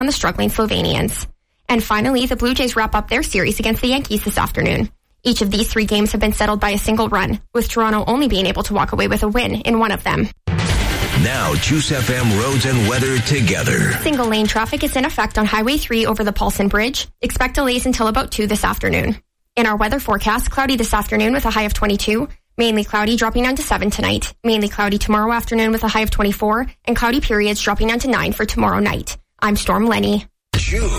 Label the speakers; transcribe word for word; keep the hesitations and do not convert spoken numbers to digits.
Speaker 1: on the struggling Slovenians. And finally, the Blue Jays wrap up their series against the Yankees this afternoon. Each of these three games have been settled by a single run, with Toronto only being able to walk away with a win in one of them.
Speaker 2: Now, Juice F M roads and weather together.
Speaker 1: Single lane traffic is in effect on Highway three over the Paulson Bridge. Expect delays until about two this afternoon. In our weather forecast, cloudy this afternoon with a high of twenty-two. Mainly cloudy, dropping down to seven tonight. Mainly cloudy tomorrow afternoon with a high of twenty-four. And cloudy periods dropping down to nine for tomorrow night. I'm Storm Lenny.
Speaker 2: Juice.